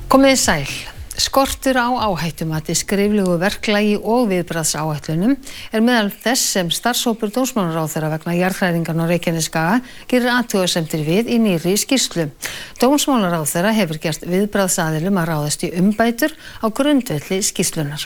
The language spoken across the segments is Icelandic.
Komiði sæl. Skortur á áhættumati, skriflegu verklagi og viðbragðsáætlunum meðal þess sem starfshópur dómsmálaráðherra vegna jarðhræringanna á Reykjanesskaga gerir athugasemdir við í nýrri skýrslu. Dómsmálaráðherra hefur gert viðbragðsaðilum að ráðast í umbætur á grundvelli skýrslunnar.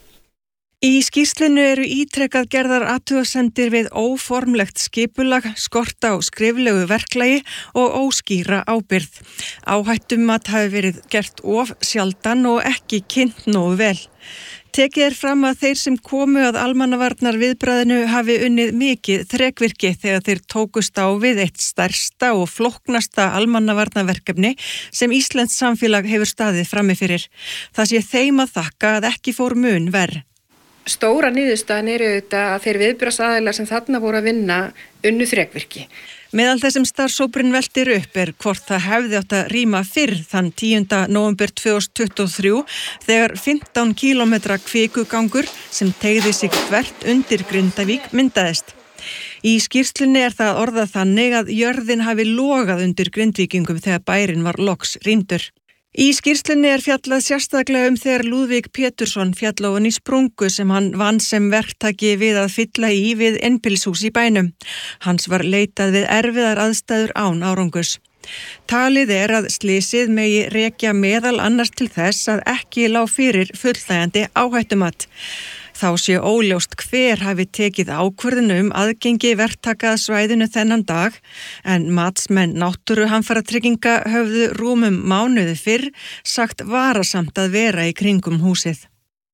Í skýrslunni eru ítrekað gerðar athugasemdir við óformlegt skipulag, skort á skriflegu verklagi og óskýra ábyrgð. Áhættumat hafi verið gert of sjaldan og ekki kynnt nógu vel. Tekið fram að þeir sem komu að almannavarnar viðbragðinu hafi unnið mikið þrekvirki þegar þeir tókust á við eitt stærsta og flóknasta almannavarnaverkefni sem íslenskt samfélag hefur staðið frammi fyrir. Það sé þeim að þakka að ekki fór mun verr. Stóra niðurstaðan auðvitað að þeir viðbragðsaðilar sem þarna voru að vinna unnu þrekvirki. Meðal þessum starfshópurinn veltir upp hvort það hefði átt að rýma fyrr þann 10. nóvember 2023 þegar 15 kílómetra kvikugangur sem teygði sig þvert undir Grindavík myndaðist. Í skýrslunni það orðað þannig að jörðin hafi logað undir Grindvíkingum þegar bærinn var loks rýmdur. Í skýrslunni fjallað sérstaklega þegar Lúðvík Pétursson féll ofan í sprungu sem hann vann sem verktaki við að fylla í við einbýlishús í bænum. Hans var leitað við erfiðar aðstæður án árangurs. Talið að slysið megi rekja meðal annars til þess að ekki lá fyrir fullnægjandi áhættumat. Þá sé óljóst hver hafi tekið ákvörðun aðgengi verktaka að svæðinu þennan dag, en matsmenn náttúruhamfaratrygginga höfðu rúmum mánuði fyrr sagt varasamt að vera í kringum húsið.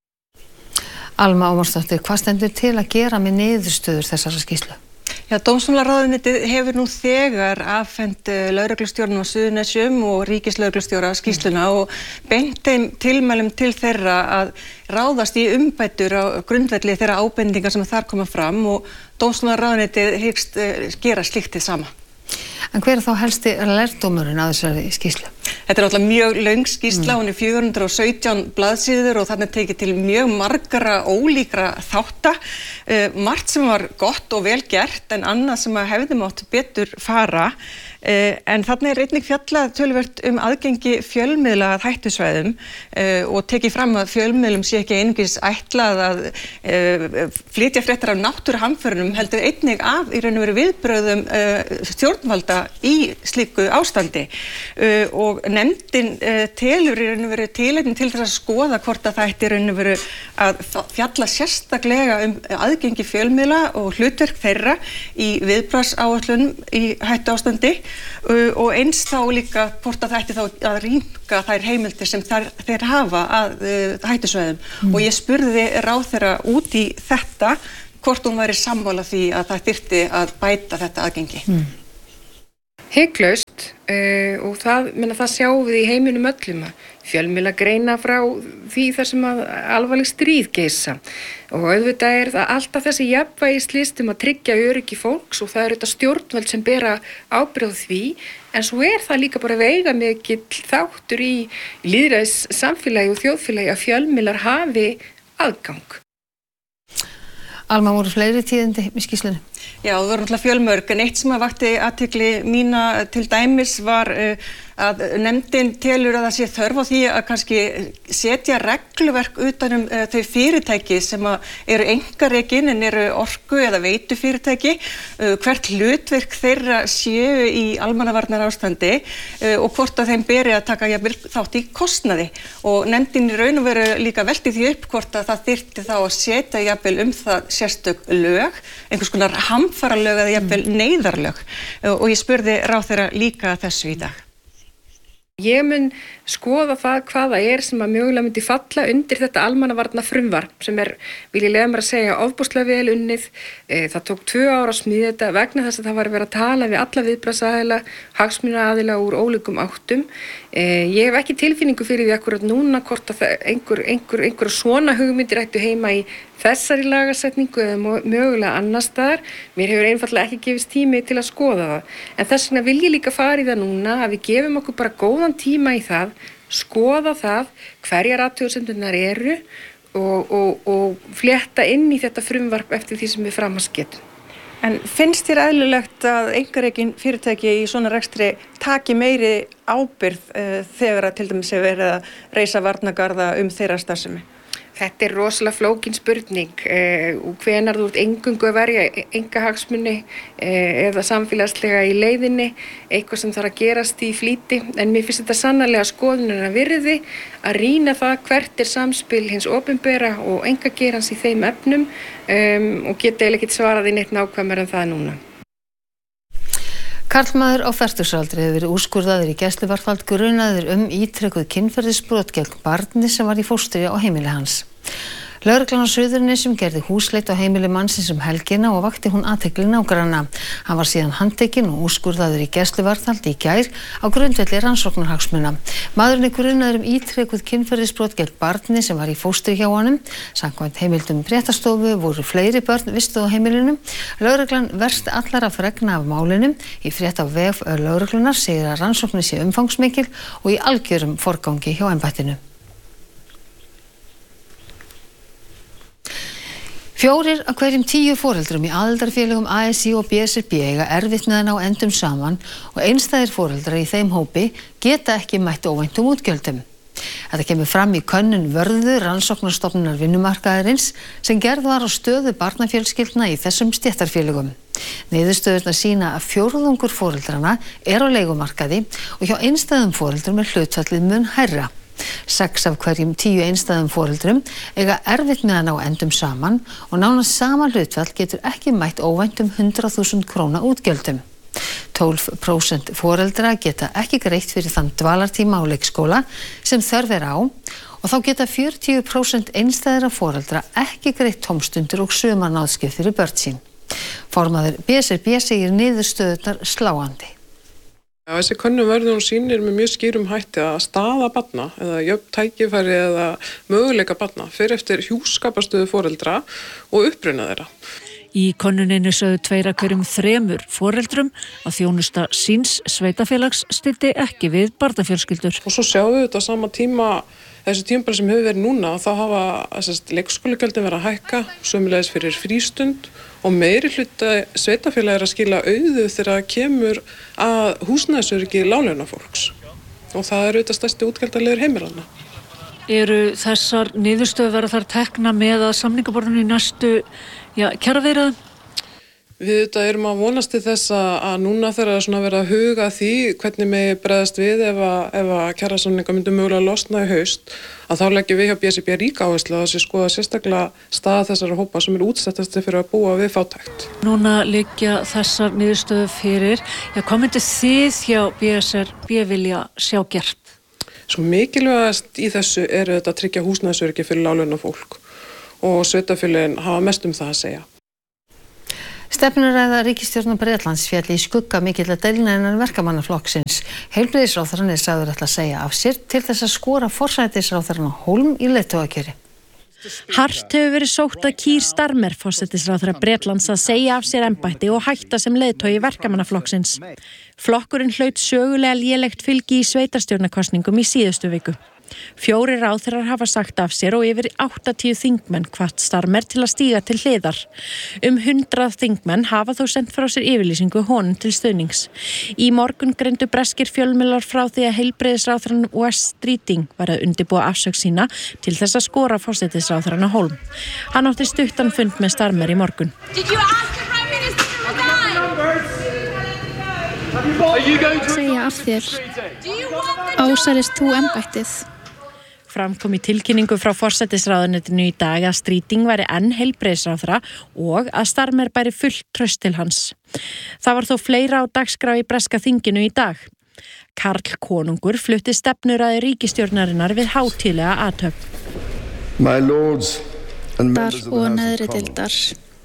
Alma Ómarsdóttir, hvað stendur til að gera með niðurstöður þessara skýrslu? Dómsmálaráðuneytið hefur nú þegar afhent lögreglustjóranum á Suðurnesjum og ríkislögreglustjóra skýrsluna og beint þeim tilmælum til þeirra að ráðast í umbætur á grundvelli þeirra ábendingar sem þar koma fram og dómsmálaráðuneytið hyggst gera slíkt hið sama. En hver þá helsti lærdómurinn að þessari skýrslu? Þetta alltaf mjög löng skýrsla, hún 417 blaðsíður og þarna tekið til mjög margra ólíkra þátta. Margt sem var gott og vel gert en annað sem hefði mátt betur fara. En þarna einnig fjallað töluvert aðgengi fjölmiðla að hættusvæðum og tekið fram að fjölmiðlum sé ekki einungis ætlað að flytja fréttir af náttúruhamförunum, heldur einnig af í raun og veru viðbrögðum stjórnvalda í slíku ástandi og nefndin telur í raun og veru tilefni til þess að skoða hvort að það ætti í raun og veru að fjalla sérstaklega aðgengi fjölmiðla og hlutverk þeirra í viðbragðsáætlunum í hættuástandi og eins þá líka hvort að það ætti þá að rýmka þær heimildir sem þeir hafa að hættusvæðum og ég spurði ráðherra út í þetta hvort hún væri sammála því að það þyrfti að bæta þetta aðgengi. Hyglaust og það sjáum við í heiminum öllum að fjölmiðlar greina frá því þar sem að alvarleg stríð geisa og auðvitað það alltaf þessi jafnvægislist að tryggja öryggi fólks og það þetta stjórnvöld sem bera ábyrgð á því en svo það líka bara veigamikill þáttur í lýðræðissamfélagi og þjóðfélagi að fjölmiðlar hafi aðgang. Alma, voru fleiri tíðindi í skýrslunni? Já, það voru náttúrulega fjölmörg, en eitt sem vakti athygli mína til dæmis var að nefndin telur að það sé þörf á því að kannski setja regluverk utan þau fyrirtæki sem eru einkarekin en eru orku eða veitufyrirtæki, hvert hlutverk þeirra séu í almannavarnar ástandi og hvort að þeim beri að taka jafnvel þátt í kostnaði og nefndin í raun og veru líka velti því upp hvort að það þyrfti þá að setja jafnvel það sérstök lög, einhvers konar hamfaralög eða jafnvel neyðarlög og ég spurði ráðherra líka þessu í dag. Ég mun skoða það hvað það sem að mögulega myndi falla undir þetta almannavarna frumvarp sem vil ég leyfa mér að segja, ofboðslega vel unnið. Það tók 2 ár að smíða þetta vegna þess að það var verið að tala við alla viðbragðsaðila, hagsmunaaðila úr ólíkum áttum. Ég hef ekki tilfinningu fyrir því akkurat núna hvort að einhver svona hugmyndir ættu heima í þessari lagasetningu eða mögulega annars staðar. Mér hefur einfaldlega ekki gefist tími til að skoða það. En þess vegna vil ég líka fara í það núna að við gefum okkur bara góðan tíma í það, skoða það hverjar athugasemdirnar eru og flétta inn í þetta frumvarp eftir því sem við framast getum. En finnst þér eðlilegt að einkarekin fyrirtæki í svona rekstri taki meiri ábyrgð þegar að til dæmis hefur verið að reisa varnargarða þeirra starfsemi? Þetta rosalega flókin spurning og hvenær þú ert eingöngu að verja einkahagsmuni eða samfélagslega í leiðinni, eitthvað sem þarf að gerast í flýti. En mér finnst þetta sannarlega skoðunina virði að rýna það hvert samspil hins opinbera og einkageirans í þeim efnum og geta eiginlega ekki svarað í neitt nákvæmar en það núna. Karlmaður á fertugsaldri hefur verið úrskurðaður í gæsluvarðhald grunaður ítrekuð kynferðisbrot gegn barni sem var í fóstri á heimili hans. Lögreglan á Suðurnesjum gerði húsleit á heimili mannsins helgina og vakti hún athygli nágranna. Hann var síðan handtekinn og úrskurðaður í gæsluvarðhald í gær á grundvelli rannsóknarhagsmuna. Maðurinn er grunaður ítrekuð kynferðisbrot gegn barni sem var í fóstri hjá honum. Samkvæmt heimildum Fréttastofu voru fleiri börn vistuð á heimilinu. Lögreglan verst allar af fregna af málinu. Í frétt á vef lögreglunar segir að rannsóknin sé umfangsmikil og í algjörum forgangi hjá embættinu. 4 af hverjum 10 foreldrum í aðildarfélögum ASÍ og BSRB eiga erfitt með að ná endum saman og einstæðir foreldrar í þeim hópi geta ekki mætt óvæntum útgjöldum. Þetta kemur fram í könnun Vörðu rannsóknarstofnunar vinnumarkaðarins sem gerð var á stöðu barnafjölskyldna í þessum stéttarfélögum. Niðurstöðurnar sýna að fjórðungur foreldrana er á leigumarkaði og hjá einstæðum foreldrum er hlutfallið mun hærra. 6 af hverjum 10 einstæðum foreldrum eiga erfitt með að ná endum saman og nánast sama hlutfall getur ekki mætt óvæntum 100.000 króna útgjöldum. 12% foreldra geta ekki greitt fyrir þann dvalartíma á leikskóla sem þörf er á og þá geta 40% einstæðra foreldra ekki greitt tómstundir og sumarnáðskeið fyrir börn sín. Formaður BSRB segir niðurstöðurnar sláandi. Þessi könnun Vörðu sýnir með mjög skýrum hætti að staða barna eða jöfn tækifæri eða möguleika barna fer eftir hjúskaparstöðu foreldra og uppruna þeirra. Í könnuninu sögðu 2 af hverjum 3 foreldrum að þjónusta síns sveitarfélags styddi ekki við barnafjölskyldur. Og svo sjáum við þetta sama tíma, þessi tímabili sem hefur verið núna, þá hafa leikskólagjöldin verið að hækka, sömulegis fyrir frístund og meiri hluta sveitarfélag er að skila auðu þegar kemur að húsnæðisöryggi láglaunafólks. Og það er auðvitað stærsti útgjaldaliður heimilanna. Eru þessar niðurstöður verða þar tekna með að samningaborðinu í næstu kjaraviðræðum? Við auðvitað erum að vonast til þess að núna þegar það verið að huga því hvernig megi bregðast við ef að kjarasamningar myndu mögulega losna í haust, að þá leggjum við hjá BSRB ríka áherslu að þessi skoða sérstaklega staða þessara hópa sem eru útsettasti fyrir að búa við fátækt. Núna liggja þessar niðurstöður fyrir. Hvað myndu þið hjá BSRB vilja sjá gert? Svo mikilvægast í þessu er þetta að tryggja húsnæðisöryggi fyrir láglaunafólk og sveitarfélögin hafa mest það að segja. Stefnuræða ríkisstjórnar Bretlands féll í skugga mikilla deilna innan verkamannaflokksins. Heilbrigðisráðherrann er sagður ætla að segja af sér til þess að skora forsætisráðherrann á hólm í leiðtogakjöri. Hart hefur verið sótt að Keir Starmer, forsætisráðherra Bretlands, að segja af sér embætti og hætta sem leiðtogi verkamannaflokksins. Flokkurinn hlaut sögulega lélegt fylgi í sveitarstjórnarkosningum í síðustu viku. 4 ráðherrar hafa sagt af sér og yfir 80 þingmenn hvatt Starmer til að stíga til hliðar. 100 þingmenn hafa þó sent frá sér yfirlýsingu honum til stuðnings. Í morgun greindu breskir fjölmiðlar frá því að heilbrigðisráðherrann Wes Streeting var að undirbúa afsögn sína til þess að skora forsætisráðherrann á hólm. Hann átti stuttan fund með Starmer í morgun. Segja af þér. Ásælist þú embættið? Framkom í tilkynningu frá forsætisráðuneytinu í dag að Streeting væri enn heilbrigðisráðherra og að Starmer bæri fullt traust til hans. Það var þó fleira á dagskrá í breska þinginu í dag. Karl konungur flutti stefnuræði ríkisstjórnarinnar við hátíðlega athöfn. Þar og neðri deildar.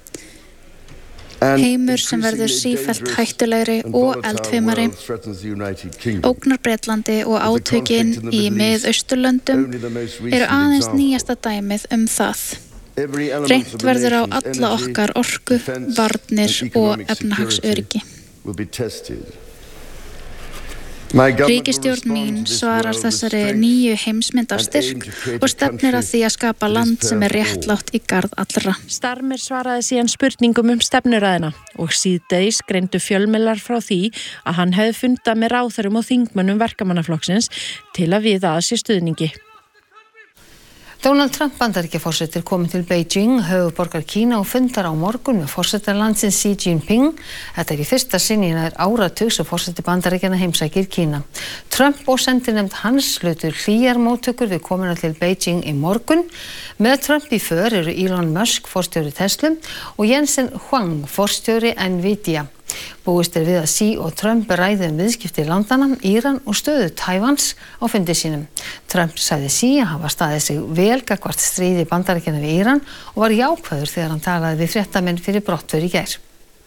Heimur sem verður sífellt hættulegri og eldfimari, ógnar Bretlandi og átökin í Mið-Austurlöndum eru aðeins nýjasta dæmið það. Reynt verður á alla okkar orku, varnir og efnahagsöryggi. Ríkisstjórn mín svarar þessari nýju heimsmynd af styrk og stefnir að því að skapa land sem réttlátt í garð allra. Starmer svaraði síðan spurningum stefnuræðina og síðdegis greindu fjölmiðlar frá því að hann hefði fundað með ráðherrum og þingmönnum verkamannaflokksins til að viða að sér stuðningi. Donald Trump Bandaríkjaforseti kominn til Beijing, höfuðborgar Kína og fundar á morgun með forseta landsins Xi Jinping. Þetta í fyrsta sinn í nær áratug sem forseti Bandaríkjanna heimsækir Kína. Trump og sendinefnd hans hlutu hlýjar móttökur við komuna til Beijing í morgun. Með Trump í för eru Elon Musk, forstjóri Tesla, og Jensen Huang, forstjóri Nvidia. Búist við að Xi og Trump ræði viðskipti landanna, Íran og stöðu Tævans á fundi sínum. Trump sagði Xi að hafa staðið sig vel gagnvart stríði Bandaríkjanna við Íran og var jákvæður þegar hann talaði við fréttamenn fyrir brottför í gær.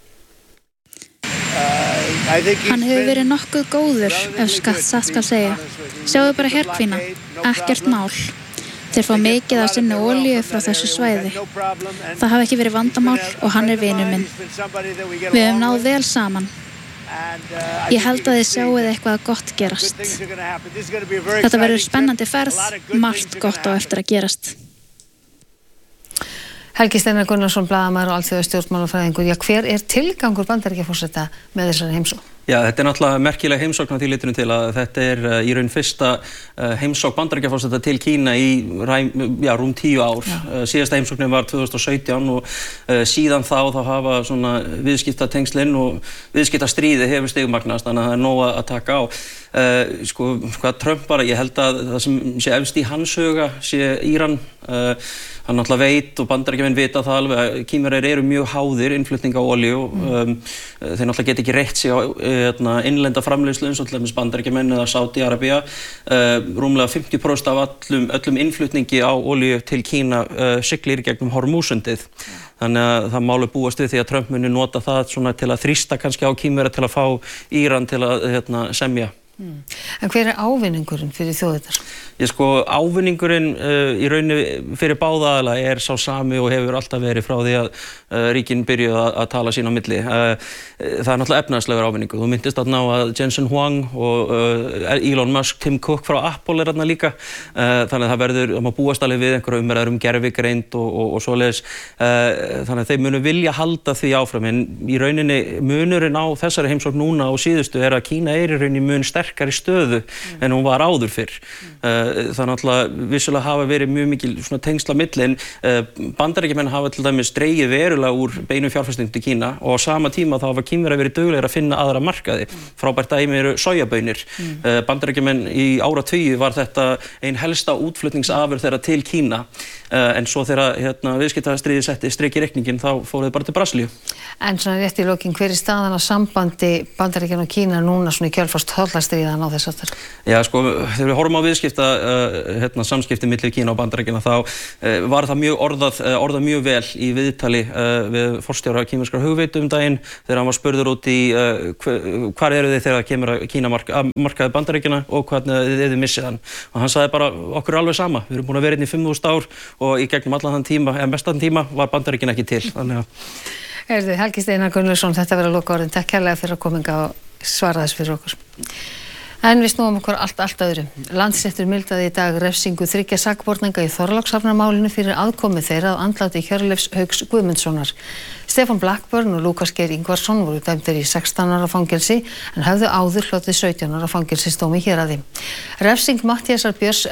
Hann hefur verið nokkuð góður, ef satt skal segja. Sjáðu bara herkvína, ekkert mál. Þeir fá mikið af sinni olíu frá þessu svæði. Það hafi ekki verið vandamál og hann vinur minn. Við höfum náð vel saman. Ég held að þið sjáuð eitthvað gott gerast. Þetta verður spennandi ferð, margt gott á eftir að gerast. Helgi Steinar Gunnarsson, blaðamaður og alþjóðastjórnmálafræðingur. Hver tilgangur Bandaríkjaforseta með þessari heimsókn? Já, þetta náttúrulega merkileg heimsókn á því litinu til að þetta í raun fyrsta heimsókn Bandaríkjaforseta til Kína í rúm 10 ár. Síðasta heimsóknin var 2017 og síðan þá hafa svona viðskiptatengslin og viðskiptastríði hefur stigmagnast, þannig að það nóg að taka á. Hvað Trump bara, ég held að það sem sé efst í hans huga sé Íran. Hann náttúrulega veit og Bandaríkjamenn vita það alveg að Kínverjar eru mjög háðir innflutning á olíu og þeir náttúrulega geta ekki reitt sig á innlenda framleiðslu eins og til dæmis Bandaríkjamenn eða Sádi-Arabía. Rúmlega 50% af öllum innflutningi á olíu til Kína siglir gegnum Hormúsundið. Þannig að það máli búast við því að Trump muni nota það svona til að þrýsta kannski á Kínverja til að fá Íran til að semja. En hver ávinningurinn fyrir þjóðirnar? Ávinningurinn í rauninni fyrir báða aðila er sá sami og hefur alltaf verið frá því að ríkin byrjuðu að tala sín á milli. Það er náttúrulega efnahagslegur ávinningur. Þú myndist að ná að Jensen Huang og Elon Musk, Tim Cook frá Apple er þarna líka. Þannig að það má búast alveg við einhverja umræður gervigreind og svoleiðis. Þannig að þeir munu vilja halda því áfram. En í rauninni munurinn á þessari heimsókn núna og síðustu er að Kína er í rauninni mun sterkari stöðu en hún var áður fyrr. Það náttúrulega vissulega hafa verið mjög mikil svona tengsla milli en Bandaríkjamenn hafa til dæmis dregið verulega úr beinum fjárfestingum til Kína og á sama tíma þá hafa Kínverjar verið duglegir að finna aðra markaði. Frábært dæmi eru sojabaunir. Bandaríkjamenn í áratugi var þetta ein helsta útflutningsafurð þeirra til Kína en svo þegar viðskiptastríðið setti strik í reikningin þá fóru þau bara til Brasilíu. En svona rétt í lokin, hver er staðan á sambandi Bandaríkjanna og Kína núna svona í kjölfar tollastríðan á þess aftur? Já, þegar við horfum á samskipti milli Kína og Bandaríkjanna þá var það orðað mjög vel í viðtali við forstjóra kínverskra hugveitu daginn þegar hann var spurður út í hvar eru þið þegar kemur að Kína markaði Bandaríkjanna og hvernig þið missið hann. Og hann sagði bara, okkur er alveg sama, við erum búin að vera inn í 5.000 ár og í gegnum allan þann tíma, eða mestan tíma, var Bandaríkjanna ekki til. Þannig að Helgi Steinar Gunnarsson, þetta verður lokaorðin. Takk kærlega fyrir að koma og svara þess fyrir okkur. En við snúum okkur allt öðru. Landsréttur mildaði í dag refsingu 3 sakborninga í Þorlákshafnarmálinu fyrir aðkomu þeirra að andláti Hjörleifs Hauks Guðmundssonar. Stefán Blackburn og Lúkas Geir Ingvarsson voru dæmdir í 16 ára fangelsi en höfðu áður hlotið 17 ára fangelsisdóm í héraði. Refsing Matthíasar Björns